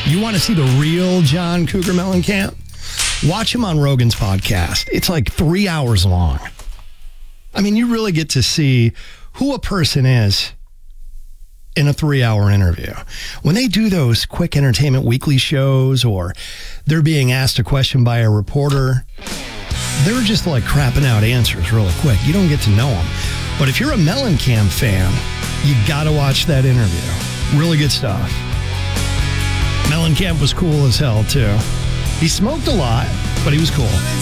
You want to see the real John Cougar Mellencamp? Watch him on Rogan's podcast. It's like 3 hours long. I mean, you really get to see who a person is in a 3-hour interview. When they do those quick entertainment weekly shows or they're being asked a question by a reporter, they're just like crapping out answers really quick. You don't get to know them. But if you're a Mellencamp fan, you got to watch that interview. Really good stuff. Mellencamp was cool as hell, too. He smoked a lot, but he was cool.